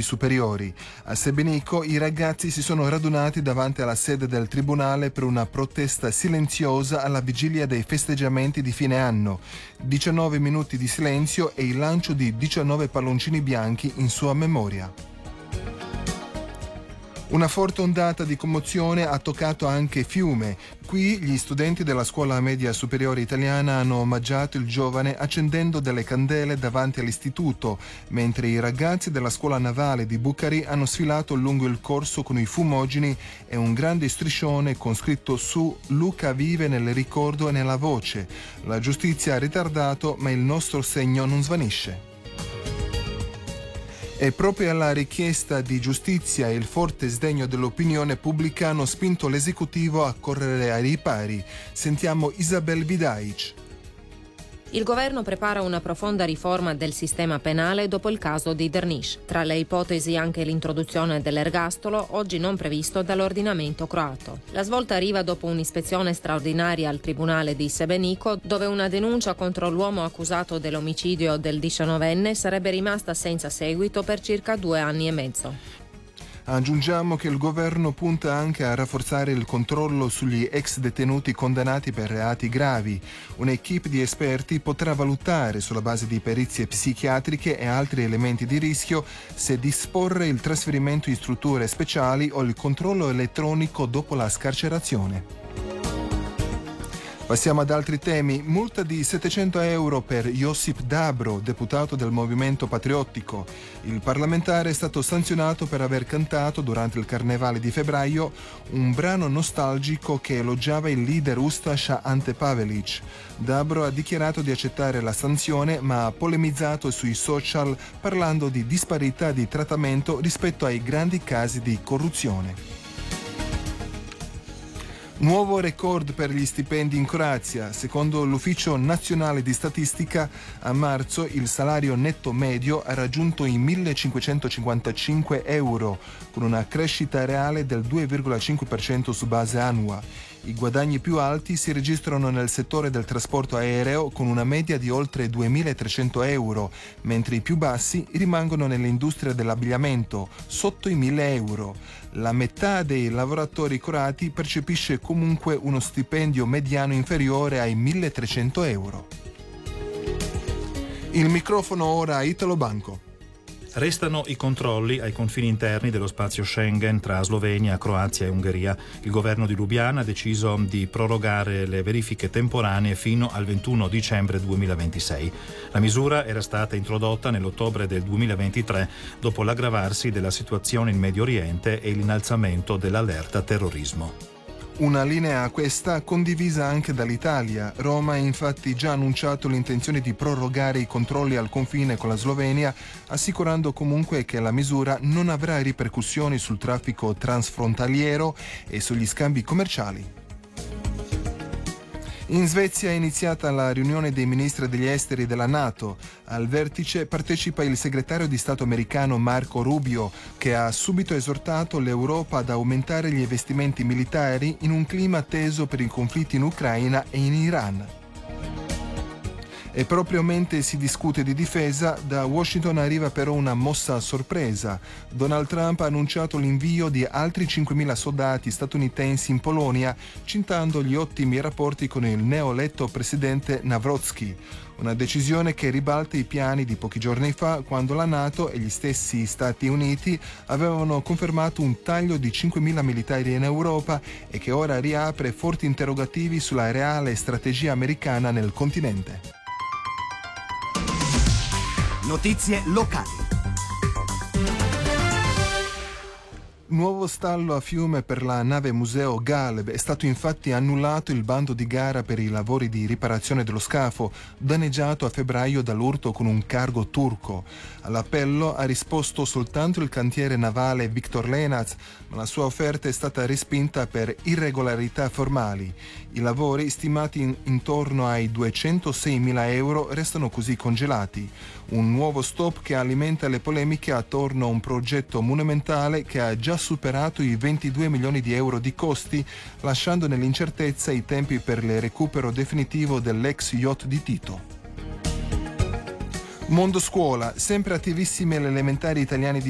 studi superiori. A Sebenico i ragazzi si sono radunati davanti alla sede del tribunale per una protesta silenziosa alla vigilia dei festeggiamenti di fine anno. 19 minuti di silenzio e il lancio di 19 palloncini bianchi in sua memoria. Una forte ondata di commozione ha toccato anche Fiume. Qui gli studenti della scuola media superiore italiana hanno omaggiato il giovane accendendo delle candele davanti all'istituto, mentre i ragazzi della scuola navale di Bucari hanno sfilato lungo il corso con i fumogeni e un grande striscione con scritto su "Luca vive nel ricordo e nella voce". La giustizia ha ritardato, ma il nostro segno non svanisce. E proprio alla richiesta di giustizia e il forte sdegno dell'opinione pubblica hanno spinto l'esecutivo a correre ai ripari. Sentiamo Isabel Vidaic. Il governo prepara una profonda riforma del sistema penale dopo il caso di Drniš. Tra le ipotesi anche l'introduzione dell'ergastolo, oggi non previsto dall'ordinamento croato. La svolta arriva dopo un'ispezione straordinaria al tribunale di Sebenico, dove una denuncia contro l'uomo accusato dell'omicidio del 19enne sarebbe rimasta senza seguito per circa 2 anni e mezzo. Aggiungiamo che il governo punta anche a rafforzare il controllo sugli ex detenuti condannati per reati gravi. Un'equipe di esperti potrà valutare sulla base di perizie psichiatriche e altri elementi di rischio se disporre il trasferimento in strutture speciali o il controllo elettronico dopo la scarcerazione. Passiamo ad altri temi. Multa di 700 euro per Josip Dabro, deputato del Movimento Patriottico. Il parlamentare è stato sanzionato per aver cantato durante il carnevale di febbraio un brano nostalgico che elogiava il leader Ustaša Ante Pavelić. Dabro ha dichiarato di accettare la sanzione, ma ha polemizzato sui social parlando di disparità di trattamento rispetto ai grandi casi di corruzione. Nuovo record per gli stipendi in Croazia. Secondo l'Ufficio Nazionale di Statistica, a marzo il salario netto medio ha raggiunto i 1.555 euro, con una crescita reale del 2,5% su base annua. I guadagni più alti si registrano nel settore del trasporto aereo con una media di oltre 2.300 euro, mentre i più bassi rimangono nell'industria dell'abbigliamento, sotto i 1.000 euro. La metà dei lavoratori croati percepisce comunque uno stipendio mediano inferiore ai 1.300 euro. Il microfono ora a Italo Banco. Restano i controlli ai confini interni dello spazio Schengen tra Slovenia, Croazia e Ungheria. Il governo di Lubiana ha deciso di prorogare le verifiche temporanee fino al 21 dicembre 2026. La misura era stata introdotta nell'ottobre del 2023 dopo l'aggravarsi della situazione in Medio Oriente e l'innalzamento dell'allerta terrorismo. Una linea questa condivisa anche dall'Italia. Roma ha infatti già annunciato l'intenzione di prorogare i controlli al confine con la Slovenia, assicurando comunque che la misura non avrà ripercussioni sul traffico transfrontaliero e sugli scambi commerciali. In Svezia è iniziata la riunione dei ministri degli esteri della NATO. Al vertice partecipa il segretario di Stato americano Marco Rubio, che ha subito esortato l'Europa ad aumentare gli investimenti militari in un clima teso per i conflitti in Ucraina e in Iran. E proprio mentre si discute di difesa, da Washington arriva però una mossa a sorpresa. Donald Trump ha annunciato l'invio di altri 5.000 soldati statunitensi in Polonia, citando gli ottimi rapporti con il neoeletto presidente Nawrocki. Una decisione che ribalta i piani di pochi giorni fa, quando la NATO e gli stessi Stati Uniti avevano confermato un taglio di 5.000 militari in Europa e che ora riapre forti interrogativi sulla reale strategia americana nel continente. Notizie locali. Nuovo stallo a Fiume per la nave museo Galeb. È stato infatti annullato il bando di gara per i lavori di riparazione dello scafo, danneggiato a febbraio dall'urto con un cargo turco. All'appello ha risposto soltanto il cantiere navale Victor Lenaz, ma la sua offerta è stata respinta per irregolarità formali. I lavori, stimati intorno ai 206.000 euro, restano così congelati. Un nuovo stop che alimenta le polemiche attorno a un progetto monumentale che ha già superato i 22 milioni di euro di costi, lasciando nell'incertezza i tempi per il recupero definitivo dell'ex yacht di Tito. Mondo scuola, sempre attivissime le elementari italiane di Fiume.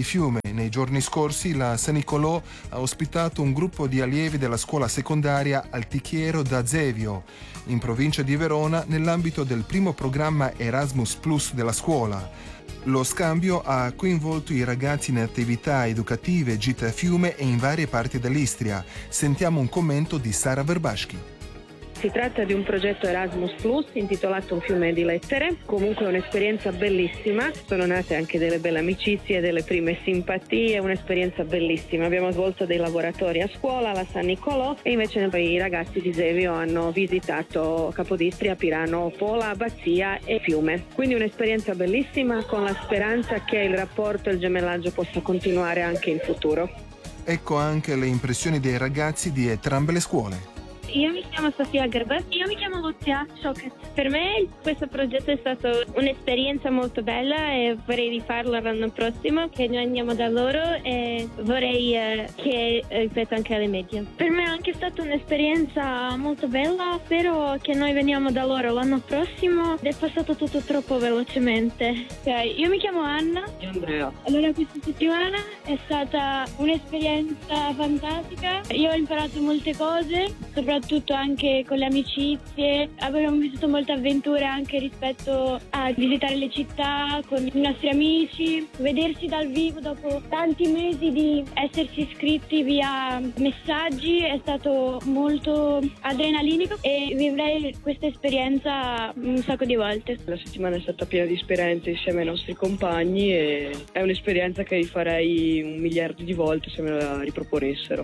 Nei giorni scorsi la San Nicolò ha ospitato un gruppo di allievi della scuola secondaria Altichiero da Zevio, in provincia di Verona, nell'ambito del primo programma Erasmus Plus della scuola. Lo scambio ha coinvolto i ragazzi in attività educative, gite a fiume e in varie parti dell'Istria. Sentiamo un commento di Sara Verbaschi. Si tratta di un progetto Erasmus Plus intitolato Un fiume di lettere, comunque un'esperienza bellissima, sono nate anche delle belle amicizie, delle prime simpatie, un'esperienza bellissima. Abbiamo svolto dei laboratori a scuola, alla San Nicolò, e invece i ragazzi di Zevio hanno visitato Capodistria, Pirano, Pola, Abbazia e Fiume. Quindi un'esperienza bellissima con la speranza che il rapporto e il gemellaggio possa continuare anche in futuro. Ecco anche le impressioni dei ragazzi di entrambe le scuole. Io mi chiamo Sofia Gerber. Io mi chiamo Lucia Sciocca. Per me questo progetto è stato un'esperienza molto bella e vorrei rifarlo l'anno prossimo, che noi andiamo da loro, e vorrei che ripeta anche alle medie. Per me è anche stata un'esperienza molto bella, spero che noi veniamo da loro l'anno prossimo. È passato tutto troppo velocemente. Io mi chiamo Anna. E Andrea. Allora questa settimana è stata un'esperienza fantastica. Io ho imparato molte cose, soprattutto anche con le amicizie. Abbiamo vissuto molte avventure anche rispetto a visitare le città con i nostri amici, vedersi dal vivo dopo tanti mesi di essersi iscritti via messaggi è stato molto adrenalinico e vivrei questa esperienza un sacco di volte. La settimana è stata piena di esperienze insieme ai nostri compagni e è un'esperienza che rifarei 1 miliardo di volte se me la riproponessero.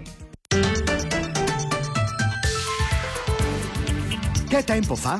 Che tempo fa?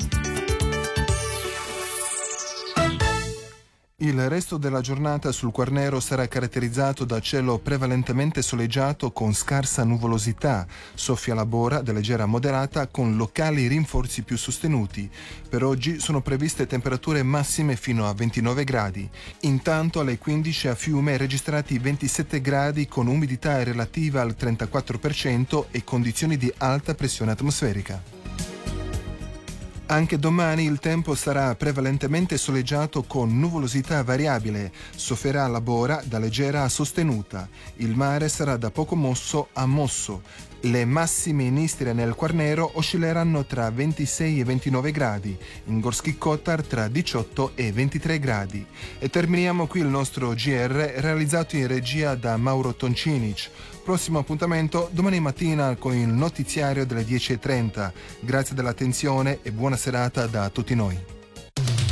Il resto della giornata sul Quarnero sarà caratterizzato da cielo prevalentemente soleggiato con scarsa nuvolosità, soffia la bora da leggera a moderata con locali rinforzi più sostenuti. Per oggi sono previste temperature massime fino a 29 gradi. Intanto alle 15 a Fiume registrati 27 gradi con umidità relativa al 34% e condizioni di alta pressione atmosferica. Anche domani il tempo sarà prevalentemente soleggiato con nuvolosità variabile, soffierà la bora da leggera a sostenuta, il mare sarà da poco mosso a mosso. Le massime in Istria e nel Quarnero oscilleranno tra 26 e 29 gradi, in Gorski Kotar tra 18 e 23 gradi. E terminiamo qui il nostro GR realizzato in regia da Mauro Toncinic. Prossimo appuntamento domani mattina con il notiziario delle 10:30. Grazie dell'attenzione e buona serata da tutti noi.